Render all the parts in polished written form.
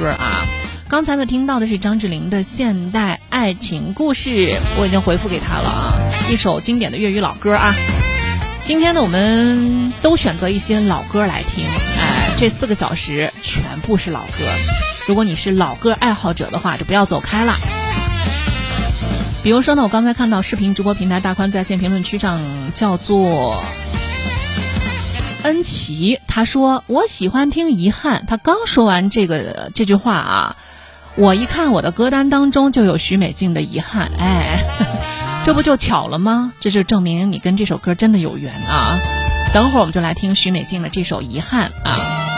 歌啊。刚才呢听到的是张智霖的现代爱情故事，我已经回复给他了啊，一首经典的粤语老歌啊。今天呢我们都选择一些老歌来听，这4个小时全部是老歌。如果你是老歌爱好者的话，就不要走开了。比如说呢，我刚才看到视频直播平台大宽在线评论区上叫做恩琪，他说我喜欢听遗憾。他刚说完这句话啊，我一看我的歌单当中就有许美静的遗憾，这不就巧了吗？这就证明你跟这首歌真的有缘啊。等会儿我们就来听许美静的这首遗憾啊。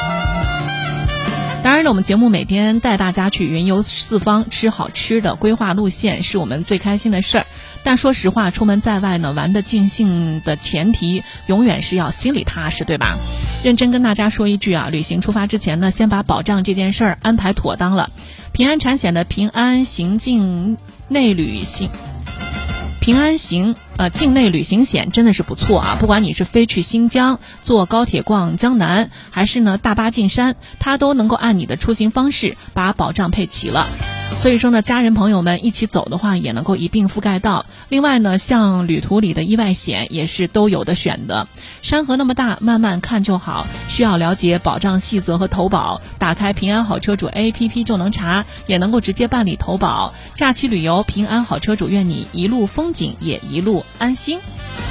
当然了，我们节目每天带大家去云游四方，吃好吃的，规划路线是我们最开心的事儿。但说实话，出门在外呢，玩得尽兴的前提永远是要心里踏实，对吧？认真跟大家说一句啊，旅行出发之前呢，先把保障这件事儿安排妥当了。平安产险的平安行境内旅行平安行境内旅行险真的是不错啊！不管你是飞去新疆，坐高铁逛江南，还是呢大巴进山，它都能够按你的出行方式把保障配齐了。所以说呢，家人朋友们一起走的话，也能够一并覆盖到。另外呢，像旅途里的意外险也是都有的选的。山河那么大，慢慢看就好。需要了解保障细则和投保，打开平安好车主 APP 就能查，也能够直接办理投保。假期旅游，平安好车主愿你一路风景也一路安心。